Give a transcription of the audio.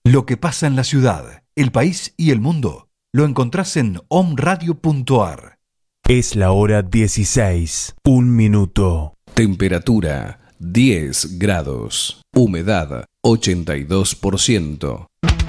Lo que pasa en la ciudad, el país y el mundo lo encontrás en omradio.ar. Es la hora 16, 1 minuto. Temperatura 10 grados. Humedad 82%.